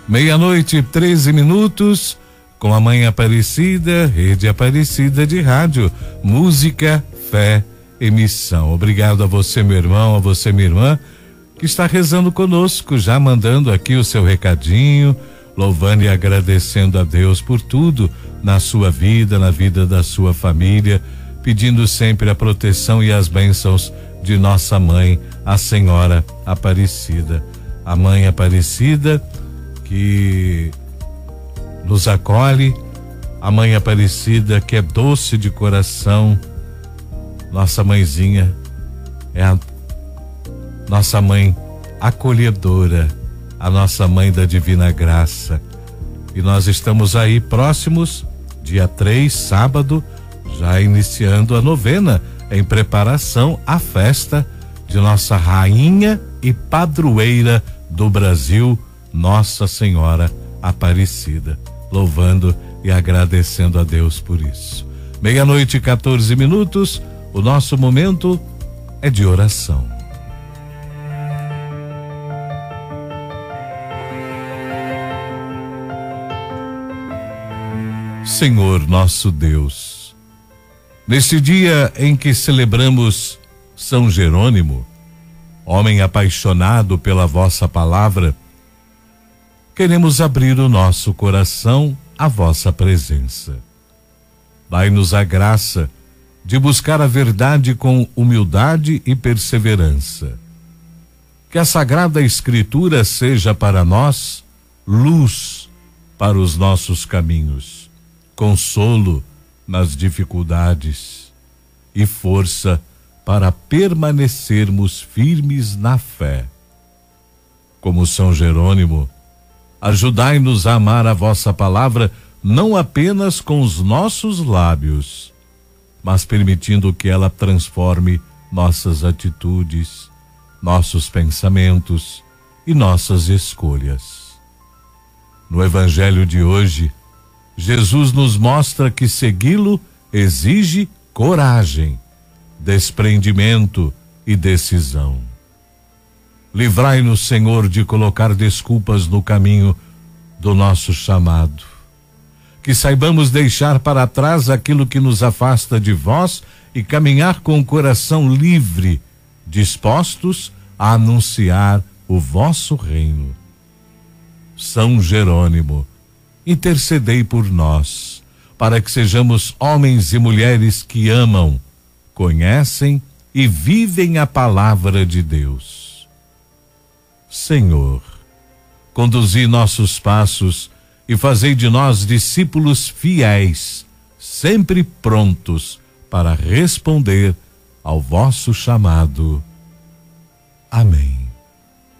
Meia-noite, 13 minutos, com a Mãe Aparecida, Rede Aparecida de Rádio, música, fé e missão. Obrigado a você, meu irmão, a você, minha irmã, que está rezando conosco, já mandando aqui o seu recadinho, louvando e agradecendo a Deus por tudo na sua vida, na vida da sua família, pedindo sempre a proteção e as bênçãos de nossa mãe, a Senhora Aparecida. A Mãe Aparecida que nos acolhe, a Mãe Aparecida que é doce de coração. Nossa mãezinha é a nossa mãe acolhedora, a nossa mãe da divina graça. E nós estamos aí próximos, dia 3, sábado, já iniciando a novena, em preparação à festa de nossa rainha e padroeira do Brasil, Nossa Senhora Aparecida. Louvando e agradecendo a Deus por isso. Meia-noite, 14 minutos, o nosso momento é de oração. Senhor nosso Deus, neste dia em que celebramos São Jerônimo, homem apaixonado pela vossa palavra, queremos abrir o nosso coração à vossa presença. Dai-nos a graça de buscar a verdade com humildade e perseverança. Que a Sagrada Escritura seja para nós luz para os nossos caminhos, consolo nas dificuldades e força para permanecermos firmes na fé. Como São Jerônimo, ajudai-nos a amar a vossa palavra não apenas com os nossos lábios, mas permitindo que ela transforme nossas atitudes, nossos pensamentos e nossas escolhas. No Evangelho de hoje, Jesus nos mostra que segui-lo exige coragem, desprendimento e decisão. Livrai-nos, Senhor, de colocar desculpas no caminho do nosso chamado. Que saibamos deixar para trás aquilo que nos afasta de vós e caminhar com o coração livre, dispostos a anunciar o vosso reino. São Jerônimo, intercedei por nós, para que sejamos homens e mulheres que amam, conhecem e vivem a palavra de Deus. Senhor, conduzi nossos passos e fazei de nós discípulos fiéis, sempre prontos para responder ao vosso chamado. Amém.